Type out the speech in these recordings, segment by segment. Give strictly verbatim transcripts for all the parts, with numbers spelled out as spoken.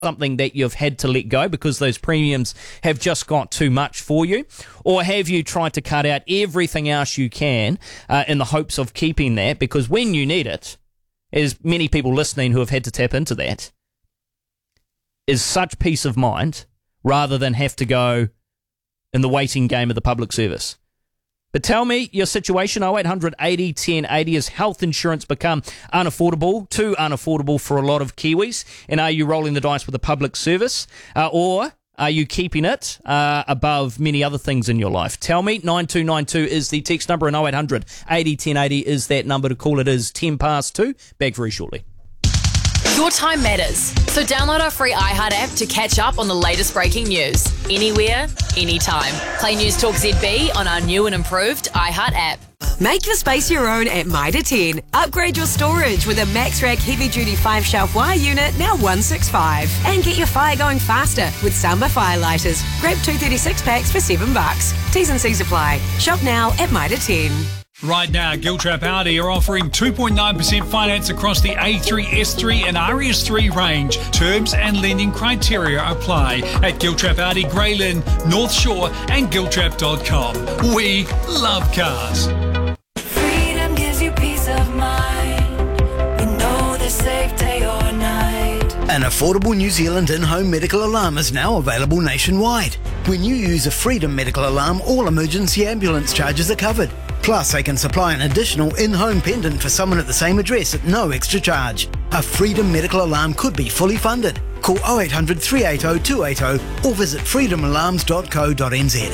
something that you've had to let go because those premiums have just got too much for you? Or have you tried to cut out everything else you can uh, in the hopes of keeping that? Because when you need it, as many people listening who have had to tap into that, is such peace of mind rather than have to go in the waiting game of the public service. But tell me your situation. oh eight hundred eighty ten eighty. Has health insurance become unaffordable, too unaffordable for a lot of Kiwis? And are you rolling the dice with the public service? Uh, or are you keeping it uh, above many other things in your life? Tell me. nine two nine two is the text number, and oh eight hundred eighty ten eighty is that number to call. It is ten past two. Back very shortly. Your time matters, so download our free iHeart app to catch up on the latest breaking news. Anywhere, anytime. Play News Talk Z B on our new and improved iHeart app. Make your space your own at Mitre ten. Upgrade your storage with a Maxrack heavy-duty five-shelf wire unit, now one sixty-five. And get your fire going faster with Samba Firelighters. Grab two thirty-six packs for seven bucks. T's and C's apply. Shop now at Mitre ten. Right now, Giltrap Audi are offering two point nine percent finance across the A three, S three and R S three range. Terms and lending criteria apply at Giltrap Audi, Grey Lynn, North Shore and giltrap dot com. We love cars. Freedom gives you peace of mind. You know the safe day or night. An affordable New Zealand in-home medical alarm is now available nationwide. When you use a Freedom medical alarm, all emergency ambulance charges are covered. Plus, they can supply an additional in-home pendant for someone at the same address at no extra charge. A Freedom medical alarm could be fully funded. Call oh eight hundred three eight oh two eight oh or visit freedom alarms dot co dot n z.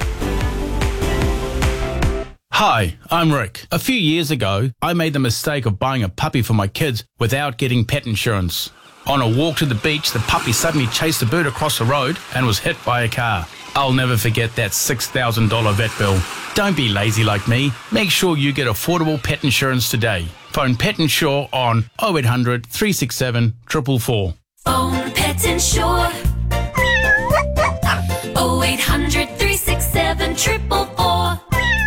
Hi, I'm Rick. A few years ago, I made the mistake of buying a puppy for my kids without getting pet insurance. On a walk to the beach, the puppy suddenly chased a bird across the road and was hit by a car. I'll never forget that six thousand dollars vet bill. Don't be lazy like me. Make sure you get affordable pet insurance today. Phone Pet Insure on oh eight hundred three six seven four four four. Phone Pet Insure. oh eight hundred three six seven four four four.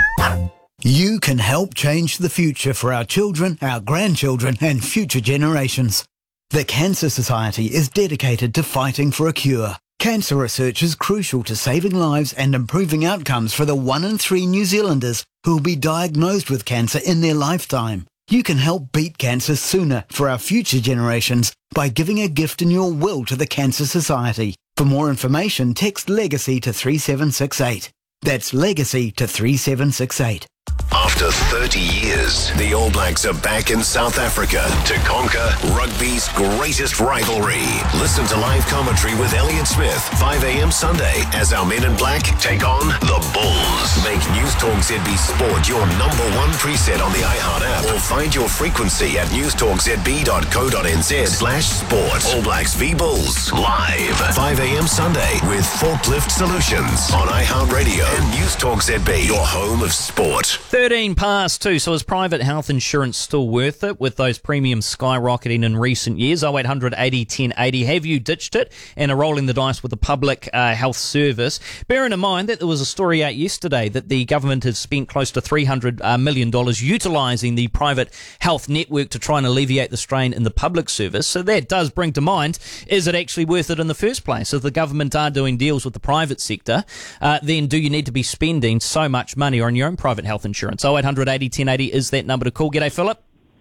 You can help change the future for our children, our grandchildren and future generations. The Cancer Society is dedicated to fighting for a cure. Cancer research is crucial to saving lives and improving outcomes for the one in three New Zealanders who will be diagnosed with cancer in their lifetime. You can help beat cancer sooner for our future generations by giving a gift in your will to the Cancer Society. For more information, text LEGACY to three seven six eight. That's LEGACY to three seven six eight. After thirty years, the All Blacks are back in South Africa to conquer rugby's greatest rivalry. Listen to live commentary with Elliott Smith, five a.m. Sunday, as our men in black take on the Bulls. Make News Talk Z B Sport your number one preset on the iHeart app, or find your frequency at newstalkzb.co.nz slash sport. All Blacks v Bulls, live, five a.m. Sunday, with Forklift Solutions on iHeart Radio and News Talk Z B, your home of sport. thirteen past two, so is private health insurance still worth it with those premiums skyrocketing in recent years? oh eight hundred eighty ten eighty. Have you ditched it and are rolling the dice with the public uh, health service? Bearing in mind that there was a story out yesterday that the government has spent close to three hundred million dollars utilising the private health network to try and alleviate the strain in the public service. So that does bring to mind, is it actually worth it in the first place? If the government are doing deals with the private sector, uh, then do you need to be spending so much money on your own private health insurance? oh eight hundred eighty ten eighty is that number to call. G'day, Philip.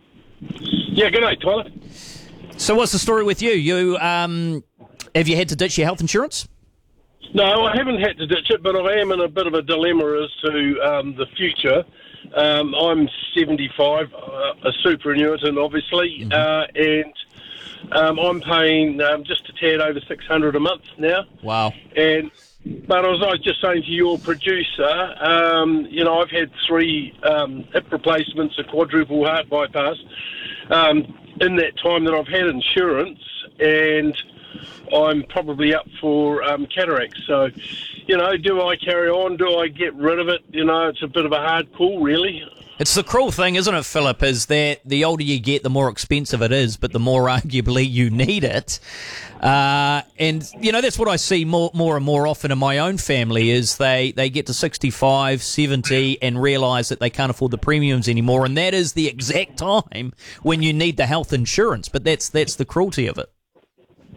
Yeah, g'day, Tyler. So what's the story with you? You um, have you had to ditch your health insurance? No, I haven't had to ditch it, but I am in a bit of a dilemma as to um, the future. Um, I'm seventy-five, uh, a superannuitant, obviously, mm-hmm. uh, and um, I'm paying um, just a tad over six hundred dollars a month now. Wow. And But as I was just saying to your producer, um, you know, I've had three um, hip replacements, a quadruple heart bypass, um, in that time that I've had insurance, and I'm probably up for um, cataracts. So, you know, do I carry on? Do I get rid of it? You know, it's a bit of a hard call, really. It's the cruel thing, isn't it, Philip, is that the older you get, the more expensive it is, but the more arguably you need it. Uh, and, you know, that's what I see more more and more often in my own family is they, they get to sixty-five, seventy and realise that they can't afford the premiums anymore, and that is the exact time when you need the health insurance. But that's that's the cruelty of it.